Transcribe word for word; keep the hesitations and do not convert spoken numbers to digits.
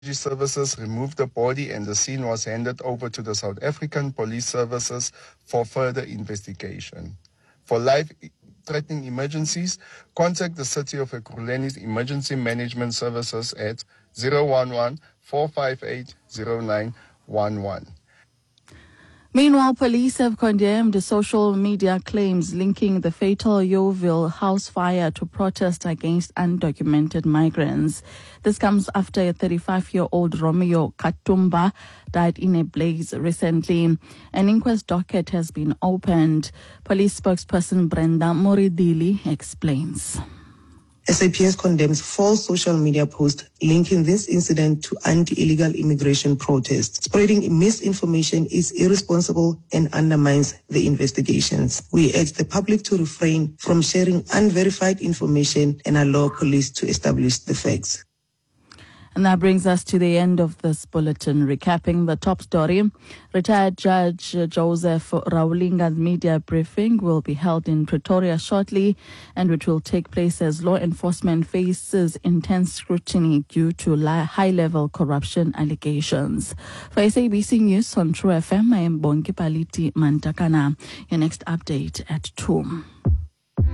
Services removed the body and the scene was handed over to the South African Police Services for further investigation. For life-threatening emergencies, contact the City of Ekurhuleni's Emergency Management Services at zero one one, four five eight, zero nine one one. Meanwhile, police have condemned the social media claims linking the fatal Yeoville house fire to protest against undocumented migrants. This comes after a thirty-five-year-old Romeo Katumba died in a blaze recently. An inquest docket has been opened. Police spokesperson Brenda Moridili explains. S A P S condemns false social media posts linking this incident to anti-illegal immigration protests. Spreading misinformation is irresponsible and undermines the investigations. We urge the public to refrain from sharing unverified information and allow police to establish the facts. And that brings us to the end of this bulletin. Recapping the top story, retired Judge Joseph Rawlinga's media briefing will be held in Pretoria shortly, and which will take place as law enforcement faces intense scrutiny due to high-level corruption allegations. For S A B C News on True F M, I am Bongi Paliti Mantakana. Your next update at two.